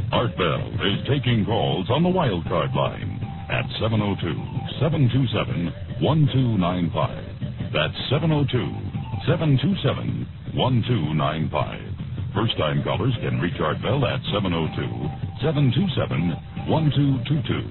Art Bell is taking calls on the wild card line at 702-727-1295. That's 702-727-1295. First-time callers can reach Art Bell at 702-727-1222.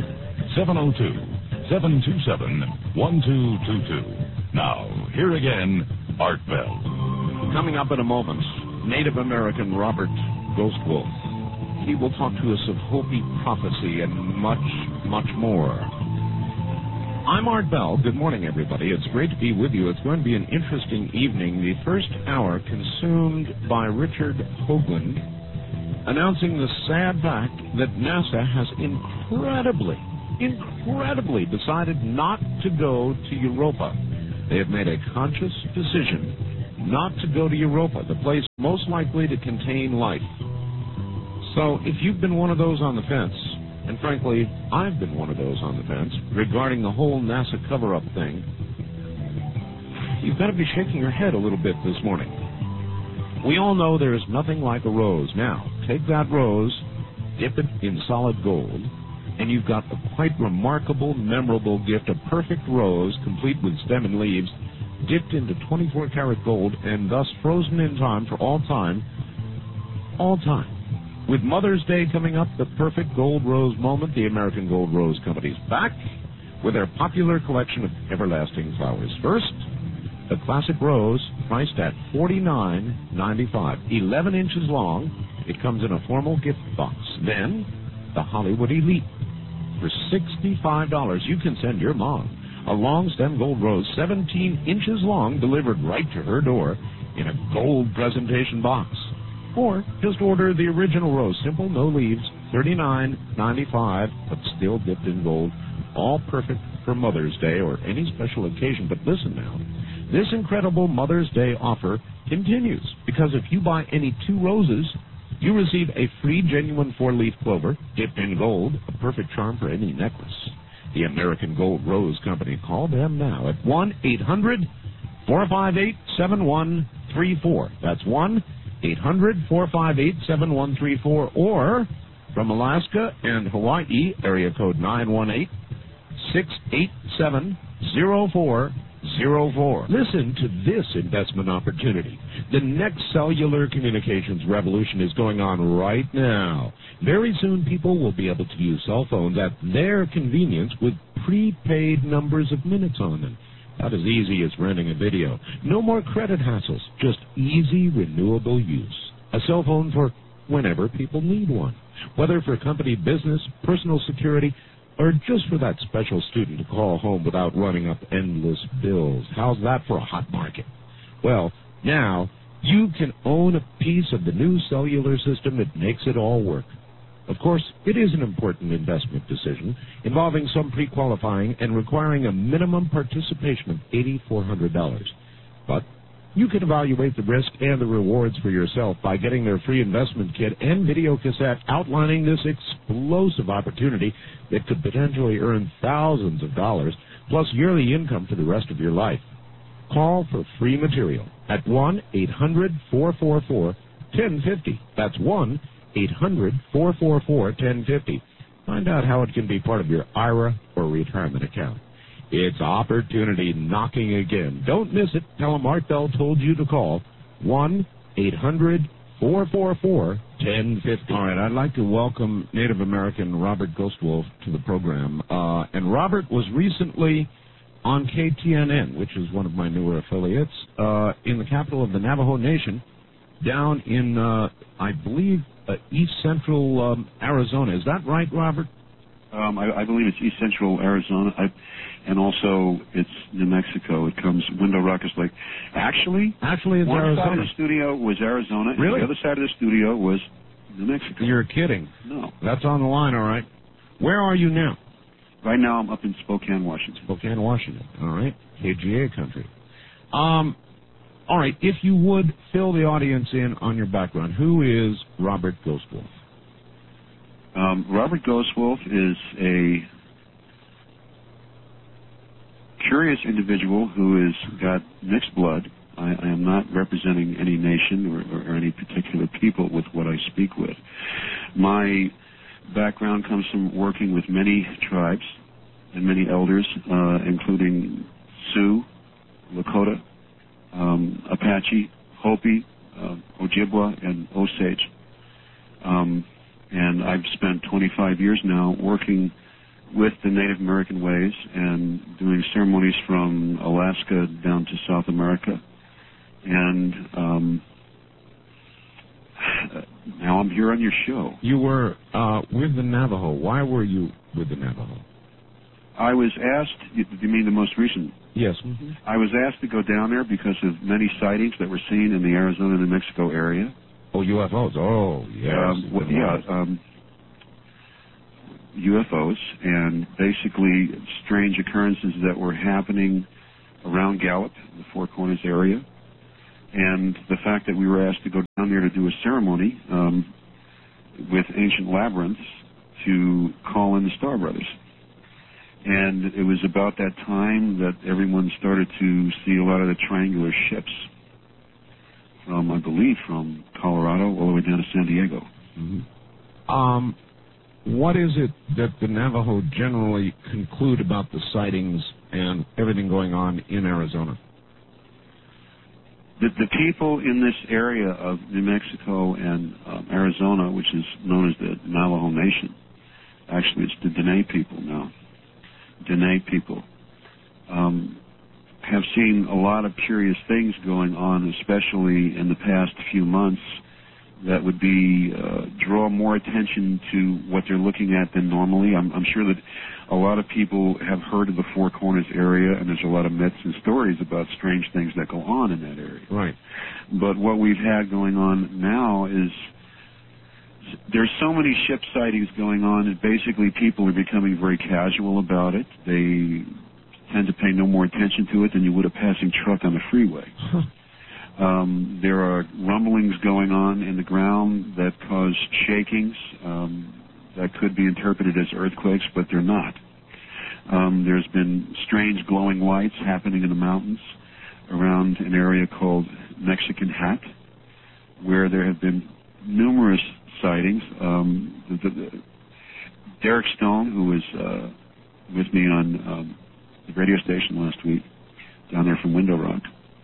702-727-1222. Now, here again, Art Bell. Coming up in a moment, Native American Robert Ghostwolf. He will talk to us of Hopi prophecy and much, much more. I'm Art Bell. Good morning, everybody. It's great to be with you. It's going to be an interesting evening. The first hour consumed by Richard Hoagland announcing the sad fact that NASA has incredibly decided not to go to Europa. They have made a conscious decision not to go to Europa, the place most likely to contain life. So if you've been one of those on the fence, and frankly, I've been one of those on the fence, regarding the whole NASA cover-up thing, you've got to be shaking your head a little bit this morning. We all know there is nothing like a rose. Now, take that rose, dip it in solid gold, and you've got a quite remarkable, memorable gift, a perfect rose, complete with stem and leaves, dipped into 24-karat gold, and thus frozen in time for all time. With Mother's Day coming up, the perfect gold rose moment, the American Gold Rose Company's back with their popular collection of everlasting flowers. First, the classic rose, priced at $49.95. 11 inches long, it comes in a formal gift box. Then, the Hollywood Elite. For $65, you can send your mom a long-stem gold rose, 17 inches long, delivered right to her door in a gold presentation box. Or just order the original rose, simple, no leaves, $39.95, but still dipped in gold, all perfect for Mother's Day or any special occasion. But listen now, this incredible Mother's Day offer continues, because if you buy any 2 roses, you receive a free genuine 4-leaf clover dipped in gold, a perfect charm for any necklace. The American Gold Rose Company. Call them now at 1-800-458-7134. That's 1-800-458-7134. Or from Alaska and Hawaii, area code 918-687-0404. Listen to this investment opportunity. The next cellular communications revolution is going on right now. Very soon, people will be able to use cell phones at their convenience with prepaid numbers of minutes on them. About as easy as renting a video. No more credit hassles, just easy, renewable use. A cell phone for whenever people need one. Whether for company business, personal security, or just for that special student to call home without running up endless bills. How's that for a hot market? Well, now you can own a piece of the new cellular system that makes it all work. Of course, it is an important investment decision involving some pre-qualifying and requiring a minimum participation of $8,400. But you can evaluate the risk and the rewards for yourself by getting their free investment kit and video cassette outlining this explosive opportunity that could potentially earn thousands of dollars, plus yearly income for the rest of your life. Call for free material at 1-800-444-1050. That's 1-800-444-1050. Find out how it can be part of your IRA or retirement account. It's opportunity knocking again. Don't miss it. Tell them Art Bell told you to call 1-800-444-1050. All right, I'd like to welcome Native American Robert Ghostwolf to the program. And Robert was recently on KTNN, which is one of my newer affiliates, in the capital of the Navajo Nation, down in, I believe, east central Arizona. Is that right, Robert? I believe it's east central Arizona, and also it's New Mexico. It comes Window Rockers Lake. Actually, it's one Arizona. side of the studio was Arizona, Really? and the other side of the studio was New Mexico. You're kidding. No. That's on the line, all right. Where are you now? Right now I'm up in Spokane, Washington. Spokane, Washington. All right. KGA country. All right. If you would fill the audience in on your background, who is Robert Ghostwolf? Robert Ghostwolf is a curious individual who has got mixed blood. I am not representing any nation or any particular people with what I speak with. My background comes from working with many tribes and many elders, including Sioux, Lakota, Apache, Hopi, Ojibwa, and Osage. And I've spent 25 years now working with the Native American ways and doing ceremonies from Alaska down to South America. And now I'm here on your show. You were with the Navajo. Why were you with the Navajo? I was asked, you mean the most recent? Yes. Mm-hmm. I was asked to go down there because of many sightings that were seen in the Arizona, New Mexico area. Oh, UFOs. Oh, yes. UFOs, and basically strange occurrences that were happening around Gallup, the Four Corners area. And the fact that we were asked to go down there to do a ceremony with ancient labyrinths to call in the Star Brothers. And it was about that time that everyone started to see a lot of the triangular ships from, I believe, from Colorado all the way down to San Diego. Mm-hmm. What is it that the Navajo generally conclude about the sightings and everything going on in Arizona? The people in this area of New Mexico and Arizona, which is known as the Navajo Nation, actually it's the Dene people now, Dene people, have seen a lot of curious things going on, especially in the past few months, that would be draw more attention to what they're looking at than normally. I'm sure that a lot of people have heard of the Four Corners area, and there's a lot of myths and stories about strange things that go on in that area. Right. But what we've had going on now is there's so many ship sightings going on that basically people are becoming very casual about it. They tend to pay no more attention to it than you would a passing truck on the freeway. There are rumblings going on in the ground that cause shakings that could be interpreted as earthquakes, but they're not. There's been strange glowing lights happening in the mountains around an area called Mexican Hat, where there have been numerous sightings. Derek Stone, who was with me on the radio station last week, down there from Window Rock,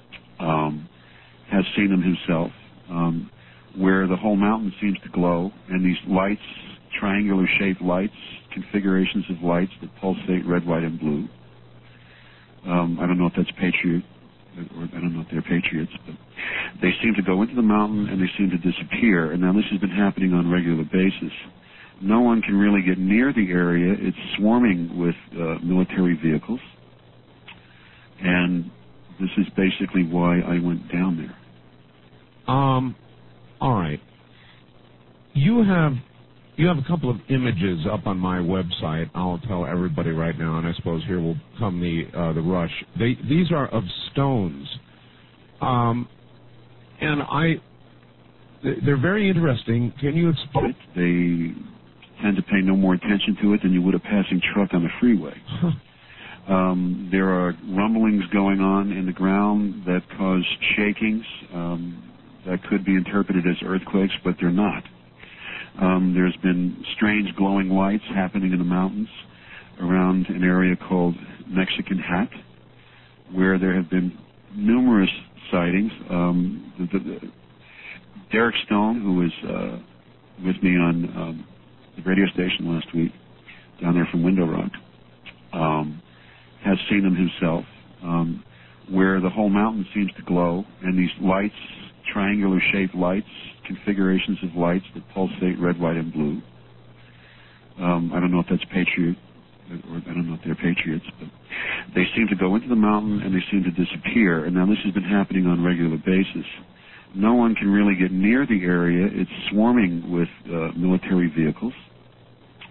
has seen them himself, where the whole mountain seems to glow, and these lights, triangular-shaped lights, configurations of lights that pulsate red, white, and blue. I don't know if that's Patriot, or I don't know if they're Patriots, but they seem to go into the mountain and they seem to disappear, and now this has been happening on a regular basis. No one can really get near the area. It's swarming with military vehicles, and this is basically why I went down there. All right. You have a couple of images up on my website. I'll tell everybody right now, and I suppose here will come the rush. These are of stones, and they're very interesting. Can you explain? They tend to pay no more attention to it than you would a passing truck on the freeway. There are rumblings going on in the ground that cause shakings that could be interpreted as earthquakes, but they're not. There's been strange glowing lights happening in the mountains around an area called Mexican Hat, where there have been numerous sightings. Derek Stone, who was with me on the radio station last week, down there from Window Rock, has seen them himself, where the whole mountain seems to glow, and these lights, triangular-shaped lights, configurations of lights that pulsate red, white, and blue. I don't know if that's Patriot, or I don't know if they're Patriots, but they seem to go into the mountain and they seem to disappear, and now this has been happening on a regular basis. No one can really get near the area. It's swarming with military vehicles.